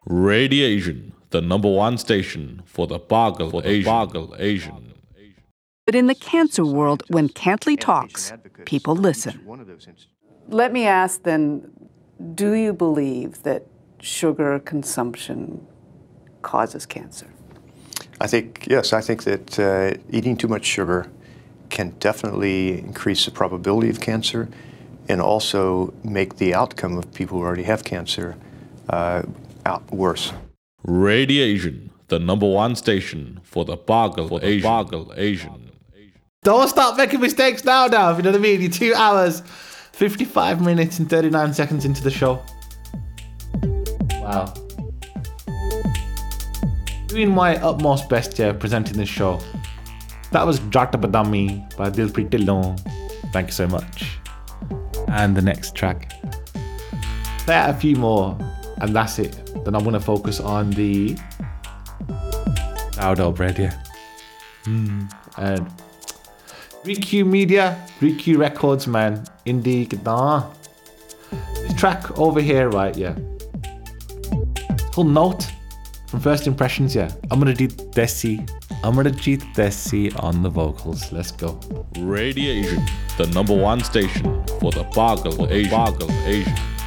Radiation, the number one station for the Bargle Asian. But in the cancer world, when Cantley talks, people listen. Let me ask then, do you believe that sugar consumption causes cancer? Yes, I think that eating too much sugar can definitely increase the probability of cancer and also make the outcome of people who already have cancer worse. Radiation, the number one station for the Bargle Asian. Don't stop making mistakes now, if you know what I mean? You're 2 hours, 55 minutes and 39 seconds into the show. Wow. Doing my utmost best here, presenting this show. That was Jata Badami by Dilpreet Dhillon. Thank you so much. And the next track. Play out a few more, and that's it. Then I'm going to focus on the sourdough bread, yeah. And Riku Media, Riku Records, man. Indie guitar. This track over here, right, yeah. It's called Note from First Impressions, yeah. I'm going to do Desi on the vocals. Let's go. Radiation, the number one station for the Bargle Asian.